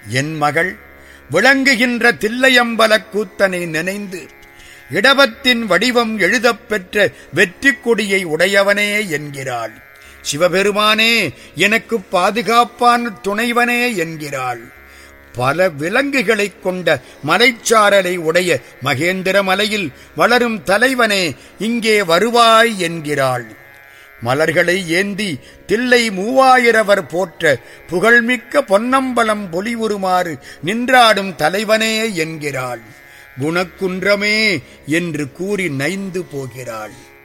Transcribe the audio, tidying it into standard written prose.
என் மகள் விளங்குகின்ற தில்லையம்பலக் கூத்தனை நினைந்து இடபத்தின் வடிவம் எழுதப் பெற்ற வெற்றி கொடியை உடையவனே என்கிறாள். சிவபெருமானே எனக்கு பாதுகாப்பான துணைவனே என்கிறாள். பல விலங்குகளைக் கொண்ட மலைச்சாரலை உடைய மகேந்திர மலையில் வளரும் தலைவனே இங்கே வருவாய் என்கிறாள். மலர்களை ஏந்தி தில்லை 3000 போற்ற புகழ்மிக்க பொன்னம்பலம் பொலிவுறுமாறு நின்றாடும் தலைவனே என்கிறாள். குணக்குன்றமே என்று கூறி நைந்து போகிறாள்.